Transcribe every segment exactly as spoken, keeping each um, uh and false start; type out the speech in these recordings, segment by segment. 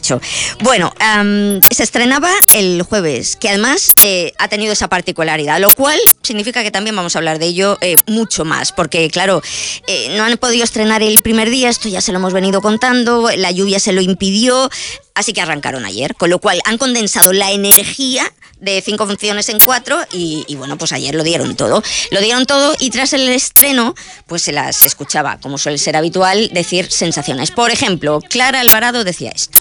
dicho. Bueno, um, se estrenaba el jueves, que además eh, ha tenido esa particularidad, lo cual significa que también vamos a hablar de ello eh, mucho más, porque claro, eh, no han podido estrenar el primer día, esto ya se lo hemos venido contando, la lluvia se lo impidió, así que arrancaron ayer, con lo cual han condensado la energía de cinco funciones en cuatro y, y bueno, pues ayer lo dieron todo. Lo dieron todo y tras el estreno, pues se las escuchaba, como suele ser habitual, decir sensaciones. Por ejemplo, Clara Alvarado decía esto.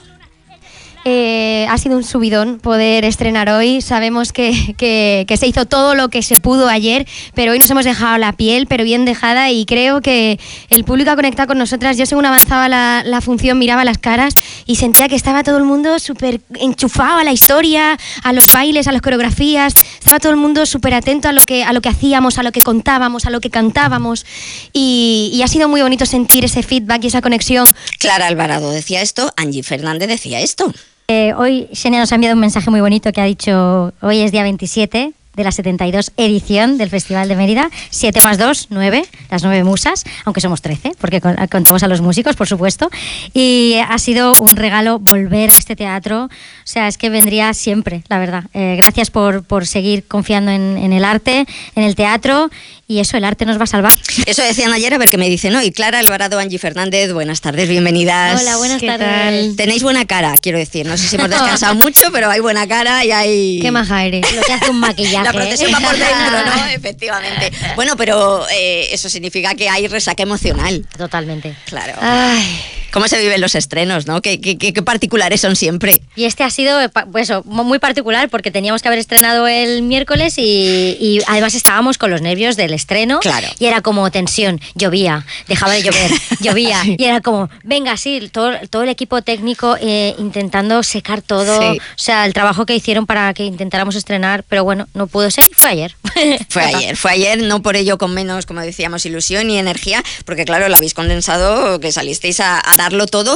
Eh, ha sido un subidón poder estrenar hoy. Sabemos que, que, que se hizo todo lo que se pudo ayer, pero hoy nos hemos dejado la piel, pero bien dejada, y creo que el público ha conectado con nosotras. Yo, según avanzaba la, la función, miraba las caras y sentía que estaba todo el mundo súper enchufado a la historia, a los bailes, a las coreografías. Estaba todo el mundo súper atento a lo que, a lo que hacíamos, a lo que contábamos, a lo que cantábamos, y, y ha sido muy bonito sentir ese feedback y esa conexión. Clara Alvarado decía esto, Angie Fernández decía esto. Eh, hoy Xenia nos ha enviado un mensaje muy bonito que ha dicho: hoy es día veintisiete de la setenta y dos edición del Festival de Mérida, siete más dos, nueve, las nueve musas, aunque somos trece, porque contamos a los músicos, por supuesto, y ha sido un regalo volver a este teatro. O sea, es que vendría siempre, la verdad. Eh, gracias por, por seguir confiando en, en el arte, en el teatro, y eso, el arte nos va a salvar. Eso decían ayer, a ver qué me dicen hoy. Clara Alvarado, Angie Fernández, buenas tardes, bienvenidas. Hola, buenas ¿Qué tardes. tal? Tenéis buena cara, quiero decir, no sé si hemos descansado mucho, pero hay buena cara y hay... Qué maja eres. Lo que hace un maquillaje. La protección va por dentro, ¿no? Efectivamente. Bueno, pero eh, eso significa que hay resaca emocional. Totalmente. Claro. Ay. ¿Cómo se viven los estrenos, no? ¿Qué, qué, qué particulares son siempre? Y este ha sido pues, eso, muy particular, porque teníamos que haber estrenado el miércoles y, y además estábamos con los nervios del estreno. Claro. Y era como tensión, llovía, dejaba de llover, llovía. Sí. Y era como, venga, sí, todo, todo el equipo técnico eh, intentando secar todo. Sí. O sea, el trabajo que hicieron para que intentáramos estrenar, pero bueno, no pudo ser y fue ayer. Fue ayer, fue ayer, no por ello con menos, como decíamos, ilusión y energía, porque claro, lo habéis condensado, que salisteis a, a darlo todo.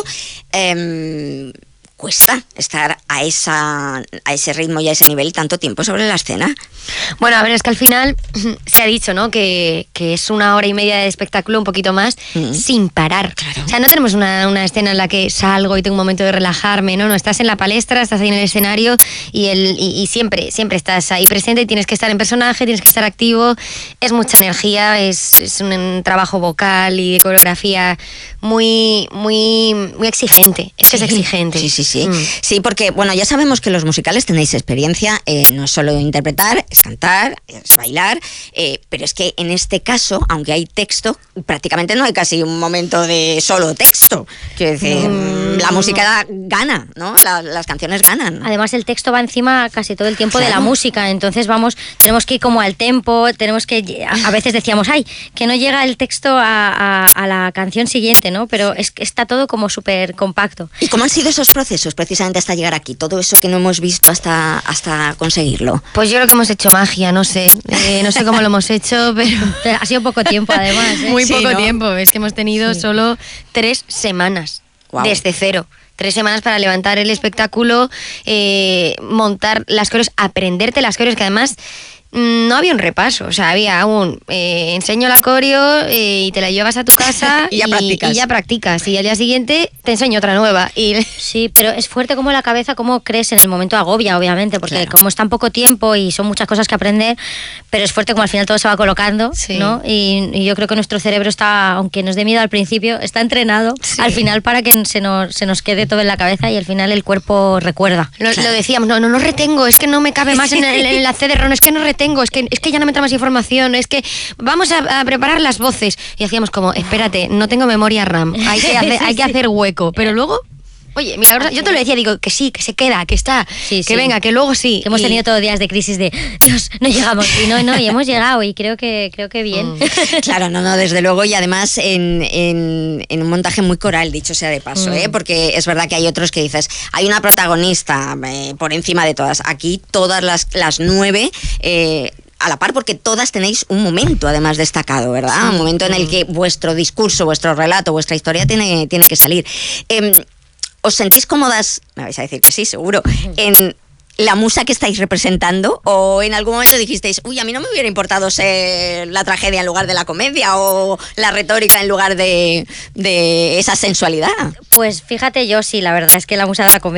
Eh, cuesta estar a esa a ese ritmo y a ese nivel tanto tiempo sobre la escena. Bueno, a ver, es que al final se ha dicho, ¿no? Que, que es una hora y media de espectáculo, un poquito más, mm. sin parar. Claro. O sea, no tenemos una, una escena en la que salgo y tengo un momento de relajarme, ¿no? No, estás en la palestra, estás ahí en el escenario y, el, y, y siempre, siempre estás ahí presente y tienes que estar en personaje, tienes que estar activo. Es mucha energía, es, es un, un trabajo vocal y de coreografía muy, muy, muy exigente. Es que es exigente. Sí, sí, sí. Mm. Sí, porque, bueno, ya sabemos que los musicales tenéis experiencia, eh, no es solo interpretar, es cantar, es bailar, eh, pero es que en este caso, aunque hay texto, prácticamente no hay casi un momento de solo texto. Quiero decir, mm, la música gana, ¿no? La, las canciones ganan. Además, el texto va encima casi todo el tiempo, claro, de la música, entonces vamos, tenemos que ir como al tempo, tenemos que, a, a veces decíamos, ay, que no llega el texto a, a, a la canción siguiente, ¿no? Pero es que está todo como súper compacto. ¿Y cómo han sido esos procesos precisamente hasta llegar aquí? Todo eso que no hemos visto hasta, hasta conseguirlo. Pues yo creo que hemos hecho magia, no sé, eh, no sé cómo lo hemos hecho, pero ha sido poco tiempo además. ¿eh? Muy sí, poco ¿no? tiempo, es que hemos tenido sí. solo tres semanas wow. desde cero. Tres semanas para levantar el espectáculo, eh, montar las coreos, aprenderte las coreos, que además no había un repaso, o sea, había un eh, enseño la coreo eh, y te la llevas a tu casa y, ya y, y ya practicas, y al día siguiente te enseño otra nueva. Y... Sí, pero es fuerte como la cabeza, como crees en el momento, agobia, obviamente, porque claro, como es tan poco tiempo y son muchas cosas que aprender, pero es fuerte como al final todo se va colocando, sí. ¿no? Y, y yo creo que nuestro cerebro está, aunque nos dé miedo al principio, está entrenado sí. al final para que se nos, se nos quede todo en la cabeza y al final el cuerpo recuerda. Lo, claro. lo decíamos, no, no, no retengo, es que no me cabe más en el, en el C D ROM, es que no retengo. Es que, es que ya no me entra más información, es que vamos a, a preparar las voces. Y hacíamos como, espérate, no tengo memoria RAM, hay que hacer, hay que hacer hueco. Pero luego, oye, mira, yo te lo decía, digo, que sí, que se queda, que está, sí, que sí. venga, que luego sí. Que hemos y... tenido todos días de crisis de, Dios, no llegamos. Y no, no, y hemos llegado y creo que, creo que bien. Mm. Claro, no, no, desde luego, y además en, en, en un montaje muy coral, dicho sea de paso, mm. ¿eh? Porque es verdad que hay otros que dices, hay una protagonista eh, por encima de todas. Aquí todas las, las nueve... Eh, a la par, porque todas tenéis un momento además destacado, ¿verdad? Sí. Un momento en el que vuestro discurso, vuestro relato, vuestra historia tiene, tiene que salir. Eh, ¿Os sentís cómodas? Me vais a decir que sí, seguro. En la musa que estáis representando, o en algún momento dijisteis, uy, a mí no me hubiera importado ser la tragedia en lugar de la comedia, o la retórica en lugar de, de esa sensualidad. Pues fíjate, yo sí, la verdad es que la musa de la comedia